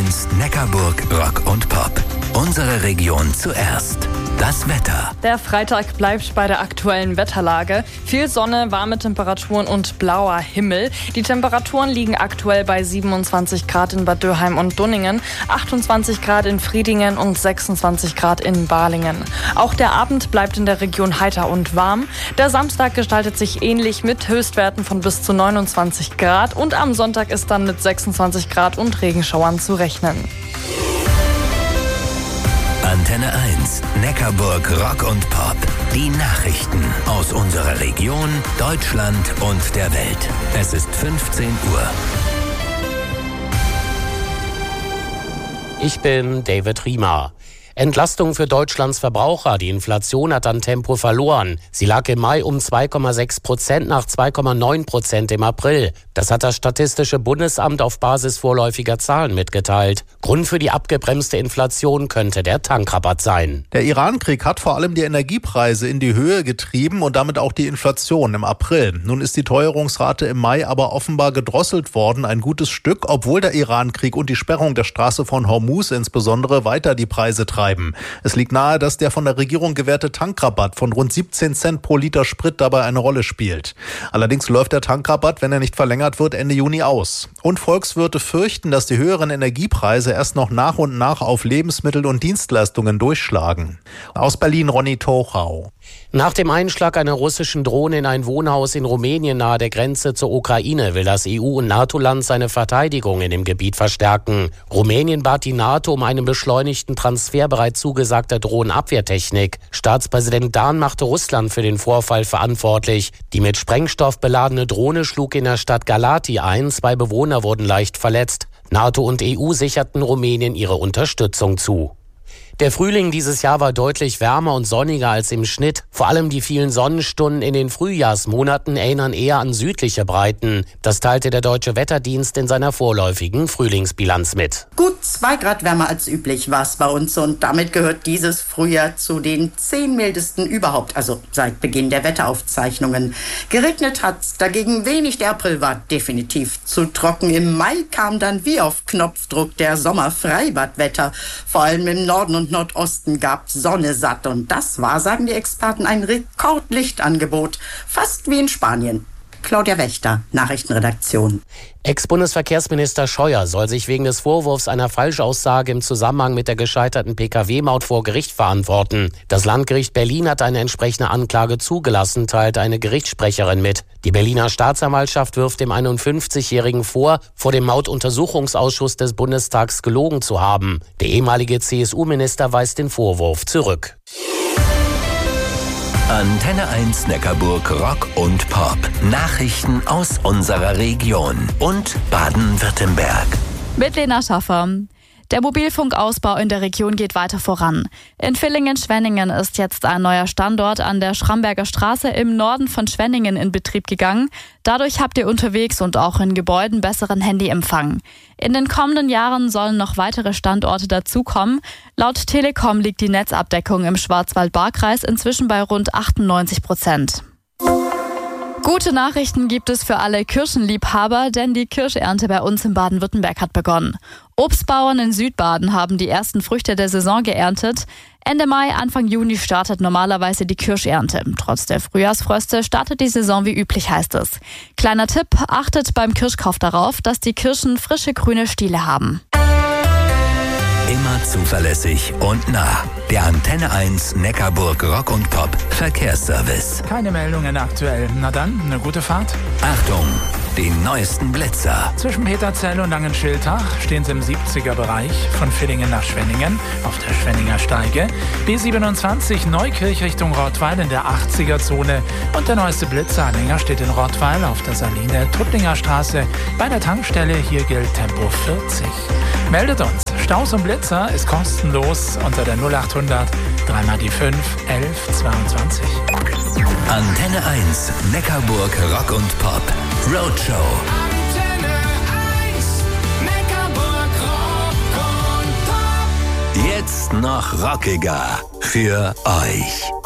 1 Neckarburg Rock und Pop. Unsere Region zuerst. Das Wetter. Der Freitag bleibt bei der aktuellen Wetterlage. Viel Sonne, warme Temperaturen und blauer Himmel. Die Temperaturen liegen aktuell bei 27 Grad in Bad Dürheim und Dunningen, 28 Grad in Fridingen und 26 Grad in Balingen. Auch der Abend bleibt in der Region heiter und warm. Der Samstag gestaltet sich ähnlich mit Höchstwerten von bis zu 29 Grad und am Sonntag ist dann mit 26 Grad und Regenschauern zu rechnen. Antenne 1, Neckarburg Rock und Pop. Die Nachrichten aus unserer Region, Deutschland und der Welt. Es ist 15 Uhr. Ich bin David Riemer. Entlastung für Deutschlands Verbraucher. Die Inflation hat an Tempo verloren. Sie lag im Mai um 2,6% nach 2,9% im April. Das hat das Statistische Bundesamt auf Basis vorläufiger Zahlen mitgeteilt. Grund für die abgebremste Inflation könnte der Tankrabatt sein. Der Iran-Krieg hat vor allem die Energiepreise in die Höhe getrieben und damit auch die Inflation im April. Nun ist die Teuerungsrate im Mai aber offenbar gedrosselt worden, ein gutes Stück, obwohl der Iran-Krieg und die Sperrung der Straße von Hormuz insbesondere weiter die Preise treiben. Es liegt nahe, dass der von der Regierung gewährte Tankrabatt von rund 17 Cent pro Liter Sprit dabei eine Rolle spielt. Allerdings läuft der Tankrabatt, wenn er nicht verlängert wird, Ende Juni aus. Und Volkswirte fürchten, dass die höheren Energiepreise erst noch nach und nach auf Lebensmittel und Dienstleistungen durchschlagen. Aus Berlin Ronny Tochau. Nach dem Einschlag einer russischen Drohne in ein Wohnhaus in Rumänien nahe der Grenze zur Ukraine will das EU- und NATO-Land seine Verteidigung in dem Gebiet verstärken. Rumänien bat die NATO um einen beschleunigten Transfer bereits zugesagter Drohnenabwehrtechnik. Staatspräsident Dahn machte Russland für den Vorfall verantwortlich. Die mit Sprengstoff beladene Drohne schlug in der Stadt Galati ein. 2 Bewohner wurden leicht verletzt. NATO und EU sicherten Rumänien ihre Unterstützung zu. Der Frühling dieses Jahr war deutlich wärmer und sonniger als im Schnitt. Vor allem die vielen Sonnenstunden in den Frühjahrsmonaten erinnern eher an südliche Breiten. Das teilte der Deutsche Wetterdienst in seiner vorläufigen Frühlingsbilanz mit. Gut 2 Grad wärmer als üblich war es bei uns und damit gehört dieses Frühjahr zu den 10 mildesten überhaupt, also seit Beginn der Wetteraufzeichnungen. Geregnet hat's dagegen wenig, der April war definitiv zu trocken. Im Mai kam dann wie auf Knopfdruck der Sommerfreibadwetter. Vor allem im Norden und Nordosten gab Sonne satt und das war, sagen die Experten, ein Rekordlichtangebot, fast wie in Spanien. Claudia Wächter, Nachrichtenredaktion. Ex-Bundesverkehrsminister Scheuer soll sich wegen des Vorwurfs einer Falschaussage im Zusammenhang mit der gescheiterten Pkw-Maut vor Gericht verantworten. Das Landgericht Berlin hat eine entsprechende Anklage zugelassen, teilte eine Gerichtssprecherin mit. Die Berliner Staatsanwaltschaft wirft dem 51-Jährigen vor dem Mautuntersuchungsausschuss des Bundestags gelogen zu haben. Der ehemalige CSU-Minister weist den Vorwurf zurück. Antenne 1 Neckarburg Rock und Pop. Nachrichten aus unserer Region und Baden-Württemberg. Mit Lena Schaffer. Der Mobilfunkausbau in der Region geht weiter voran. In Villingen-Schwenningen ist jetzt ein neuer Standort an der Schramberger Straße im Norden von Schwenningen in Betrieb gegangen. Dadurch habt ihr unterwegs und auch in Gebäuden besseren Handyempfang. In den kommenden Jahren sollen noch weitere Standorte dazukommen. Laut Telekom liegt die Netzabdeckung im Schwarzwald-Baar-Kreis inzwischen bei rund 98%. Gute Nachrichten gibt es für alle Kirschenliebhaber, denn die Kirschernte bei uns in Baden-Württemberg hat begonnen. Obstbauern in Südbaden haben die ersten Früchte der Saison geerntet. Ende Mai, Anfang Juni startet normalerweise die Kirschernte. Trotz der Frühjahrsfröste startet die Saison wie üblich, heißt es. Kleiner Tipp, achtet beim Kirschkauf darauf, dass die Kirschen frische grüne Stiele haben. Immer zuverlässig und nah. Der Antenne 1 Neckarburg Rock und Pop Verkehrsservice. Keine Meldungen aktuell. Na dann, eine gute Fahrt. Achtung, die neuesten Blitzer. Zwischen Peterzell und Langenschildach stehen sie im 70er-Bereich von Villingen nach Schwenningen auf der Schwenninger Steige. B27 Neukirch Richtung Rottweil in der 80er-Zone. Und der neueste Blitzeranhänger steht in Rottweil auf der Saline Tuttlinger Straße bei der Tankstelle. Hier gilt Tempo 40. Meldet uns. Staus und Blitzer ist kostenlos unter der 0800 3 die 5 11 22. Antenne 1 Neckarburg Rock und Pop Roadshow. Antenne 1 Neckarburg Rock und Pop. Jetzt noch rockiger für euch.